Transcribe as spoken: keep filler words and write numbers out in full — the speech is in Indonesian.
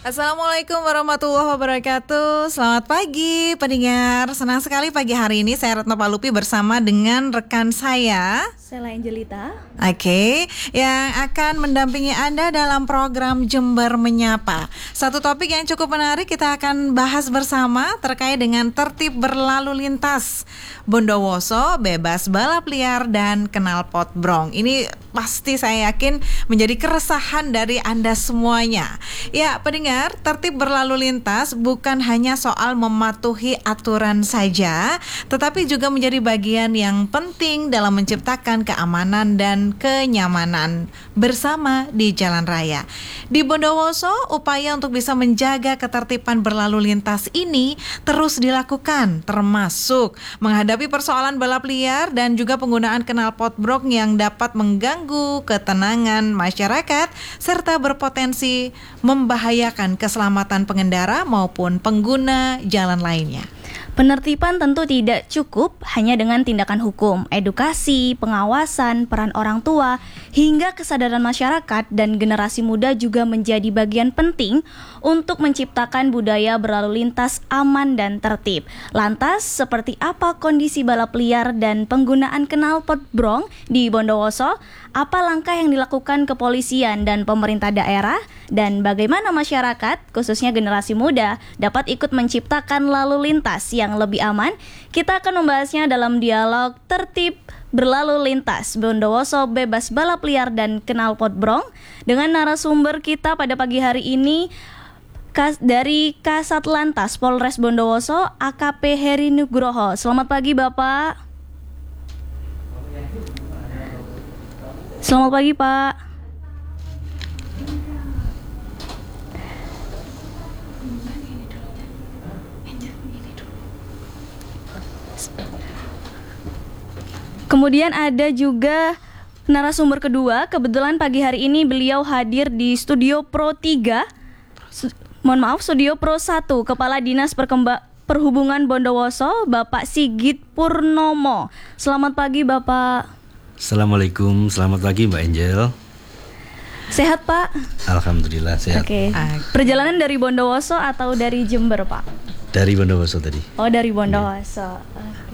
Assalamualaikum warahmatullahi wabarakatuh. Selamat pagi pendengar. Senang sekali pagi hari ini saya Retno Palupi bersama dengan rekan saya Sela Angelita. Oke, okay, yang akan mendampingi Anda dalam program Jember Menyapa. Satu topik yang cukup menarik kita akan bahas bersama terkait dengan tertib berlalu lintas Bondowoso, bebas balap liar dan knalpot brong. Ini pasti saya yakin menjadi keresahan dari Anda semuanya. Ya, pendengar, tertib berlalu lintas bukan hanya soal mematuhi aturan saja, tetapi juga menjadi bagian yang penting dalam menciptakan keamanan dan kenyamanan bersama di jalan raya. Di Bondowoso, upaya untuk bisa menjaga ketertiban berlalu lintas ini terus dilakukan, termasuk menghadapi persoalan balap liar dan juga penggunaan knalpot brong yang dapat mengganggu ketenangan masyarakat serta berpotensi membahayakan keselamatan pengendara maupun pengguna jalan lainnya. Penertiban tentu tidak cukup hanya dengan tindakan hukum, edukasi, pengawasan, peran orang tua, hingga kesadaran masyarakat dan generasi muda juga menjadi bagian penting untuk menciptakan budaya berlalu lintas aman dan tertib. Lantas, seperti apa kondisi balap liar dan penggunaan knalpot brong di Bondowoso? Apa langkah yang dilakukan kepolisian dan pemerintah daerah? Dan bagaimana masyarakat, khususnya generasi muda, dapat ikut menciptakan lalu lintas yang lebih aman? Kita akan membahasnya dalam dialog tertib berlalu lintas Bondowoso bebas balap liar dan knalpot brong dengan narasumber kita pada pagi hari ini Kas, dari Kasat Lantas Polres Bondowoso, A K P Heri Nugroho. Selamat pagi Bapak. Selamat pagi Pak. Kemudian ada juga narasumber kedua. Kebetulan pagi hari ini beliau hadir di Studio Pro tiga. Mohon maaf, Studio Pro satu, Kepala Dinas Perkemba- Perhubungan Bondowoso, Bapak Sigit Purnomo. Selamat pagi Bapak. Assalamualaikum, selamat pagi Mbak Angel. Sehat Pak? Alhamdulillah sehat. Oke. Okay. Perjalanan dari Bondowoso atau dari Jember Pak? Dari Bondowoso tadi. Oh, dari Bondowoso. Yeah. Oke.